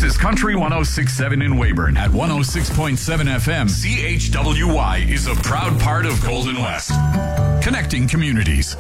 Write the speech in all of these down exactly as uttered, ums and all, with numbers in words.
is Country one oh six point seven in Weyburn. At one oh six point seven F M, C H W Y is a proud part of Golden West. Connecting communities.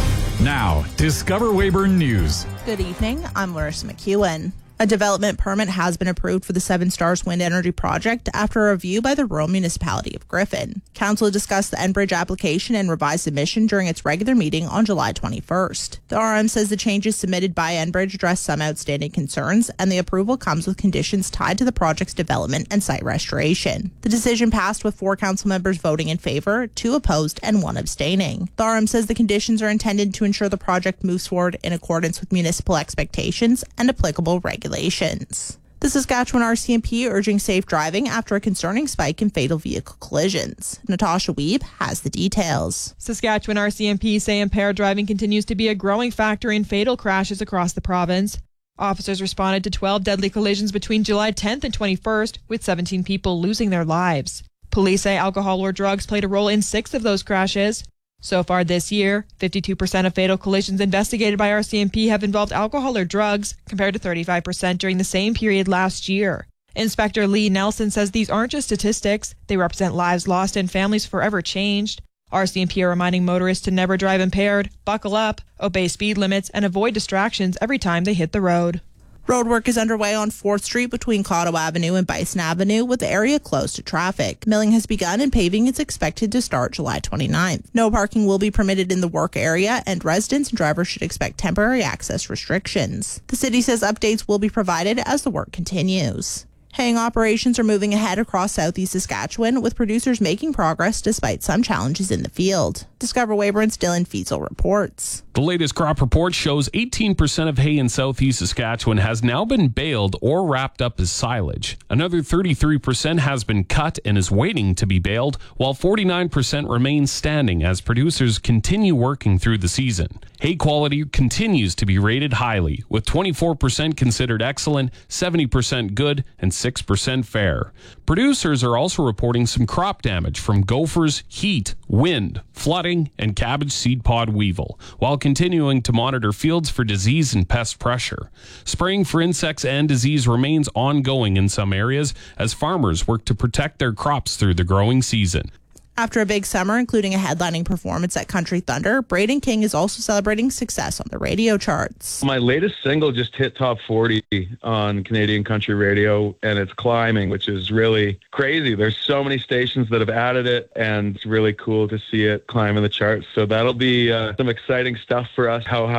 Now, Discover Weyburn News. Good evening. I'm Larissa McEwen. A development permit has been approved for the Seven Stars Wind Energy Project after a review by the rural municipality of Griffin. Council discussed the Enbridge application and revised submission during its regular meeting on July twenty-first. The R M says the changes submitted by Enbridge address some outstanding concerns, and the approval comes with conditions tied to the project's development and site restoration. The decision passed with four council members voting in favor, two opposed, and one abstaining. The R M says the conditions are intended to ensure the project moves forward in accordance with municipal expectations and applicable regulations. Regulations. The Saskatchewan R C M P urging safe driving after a concerning spike in fatal vehicle collisions. Natasha Weeb has the details. Saskatchewan R C M P say impaired driving continues to be a growing factor in fatal crashes across the province. Officers responded to twelve deadly collisions between July tenth and twenty-first, with seventeen people losing their lives. Police say alcohol or drugs played a role in six of those crashes. So far this year, fifty-two percent of fatal collisions investigated by R C M P have involved alcohol or drugs, compared to thirty-five percent during the same period last year. Inspector Lee Nelson says these aren't just statistics, they represent lives lost and families forever changed. R C M P are reminding motorists to never drive impaired, buckle up, obey speed limits, and avoid distractions every time they hit the road. Roadwork is underway on fourth Street between Cotto Avenue and Bison Avenue, with the area closed to traffic. Milling has begun and paving is expected to start July twenty-ninth. No parking will be permitted in the work area, and residents and drivers should expect temporary access restrictions. The city says updates will be provided as the work continues. Haying operations are moving ahead across southeast Saskatchewan, with producers making progress despite some challenges in the field. Discover Weyburn's Dylan Fiesel reports. The latest crop report shows eighteen percent of hay in southeast Saskatchewan has now been baled or wrapped up as silage. Another thirty-three percent has been cut and is waiting to be baled, while forty-nine percent remains standing as producers continue working through the season. Hay quality continues to be rated highly, with twenty-four percent considered excellent, seventy percent good, and six percent fair. Producers are also reporting some crop damage from gophers, heat, wind, flooding, and cabbage seed pod weevil, while continuing to monitor fields for disease and pest pressure. Spraying for insects and disease remains ongoing in some areas as farmers work to protect their crops through the growing season. After a big summer, including a headlining performance at Country Thunder, Braden King is also celebrating success on the radio charts. My latest single just hit top forty on Canadian country radio, and it's climbing, which is really crazy. There's so many stations that have added it, and it's really cool to see it climb in the charts. So that'll be uh, some exciting stuff for us. How